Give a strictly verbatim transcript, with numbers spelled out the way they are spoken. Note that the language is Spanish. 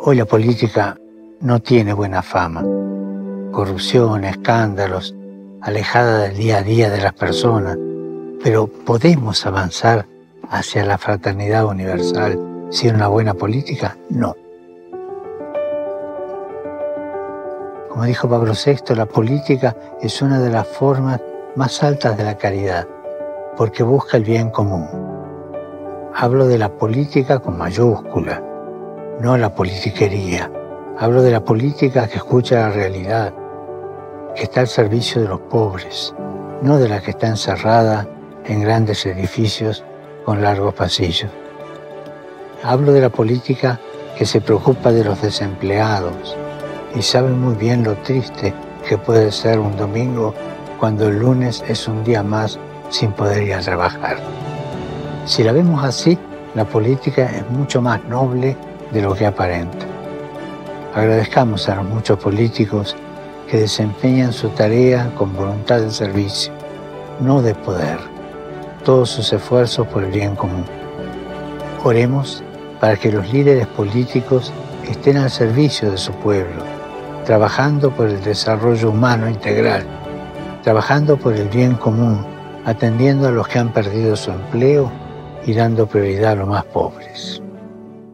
Hoy la política no tiene buena fama. Corrupción, escándalos, alejada del día a día de las personas. Pero ¿podemos avanzar hacia la fraternidad universal sin una buena política? No. Como dijo Pablo sexto, la política es una de las formas más altas de la caridad, porque busca el bien común. Hablo de la política con mayúscula, no la politiquería. Hablo de la política que escucha la realidad, que está al servicio de los pobres, no de la que está encerrada en grandes edificios con largos pasillos. Hablo de la política que se preocupa de los desempleados y sabe muy bien lo triste que puede ser un domingo cuando el lunes es un día más sin poder ir a trabajar. Si la vemos así, la política es mucho más noble de lo que aparenta. Agradezcamos a los muchos políticos que desempeñan su tarea con voluntad de servicio, no de poder, todos sus esfuerzos por el bien común. Oremos para que los líderes políticos estén al servicio de su pueblo, trabajando por el desarrollo humano integral, trabajando por el bien común, atendiendo a los que han perdido su empleo y dando prioridad a los más pobres.